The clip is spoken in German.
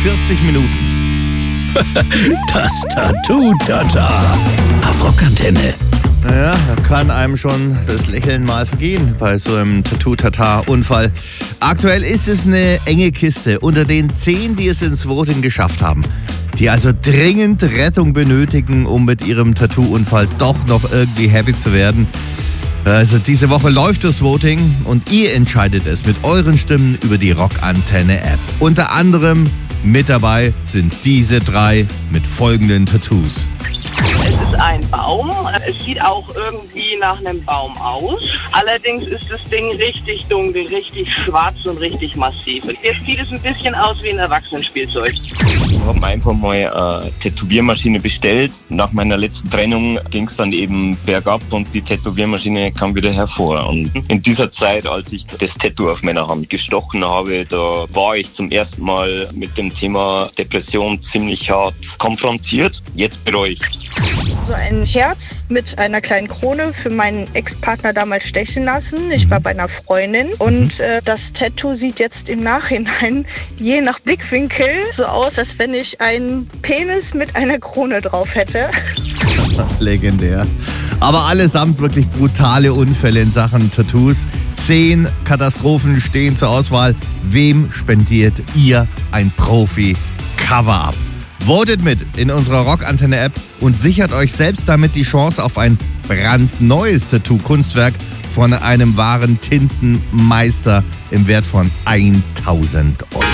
40 Minuten. Das Tattoo-Tata auf Rockantenne. Naja, da kann einem schon das Lächeln mal vergehen bei so einem Tattoo-Tata-Unfall. Aktuell ist es eine enge Kiste unter den 10, die es ins Voting geschafft haben. Die also dringend Rettung benötigen, um mit ihrem Tattoo-Unfall doch noch irgendwie happy zu werden. Also diese Woche läuft das Voting und ihr entscheidet es mit euren Stimmen über die Rockantenne-App. Unter anderem mit dabei sind diese 3 mit folgenden Tattoos. Es ist ein Baum. Es sieht auch irgendwie nach einem Baum aus. Allerdings ist das Ding richtig dunkel, richtig schwarz und richtig massiv. Jetzt sieht es ein bisschen aus wie ein Erwachsenenspielzeug. Ich habe einfach mal eine Tätowiermaschine bestellt. Nach meiner letzten Trennung ging es dann eben bergab und die Tätowiermaschine kam wieder hervor. Und in dieser Zeit, als ich das Tattoo auf meiner Hand gestochen habe, da war ich zum ersten Mal mit dem Thema Depression ziemlich hart konfrontiert. Jetzt bereue ich. So ein Herz mit einer kleinen Krone für meinen Ex-Partner damals stechen lassen. Ich war bei einer Freundin und das Tattoo sieht jetzt im Nachhinein je nach Blickwinkel so aus, als wenn ich einen Penis mit einer Krone drauf hätte. Legendär. Aber allesamt wirklich brutale Unfälle in Sachen Tattoos. 10 Katastrophen stehen zur Auswahl. Wem spendiert ihr ein Profi-Cover-Up? Votet mit in unserer Rockantenne-App und sichert euch selbst damit die Chance auf ein brandneues Tattoo-Kunstwerk von einem wahren Tintenmeister im Wert von 1.000 €.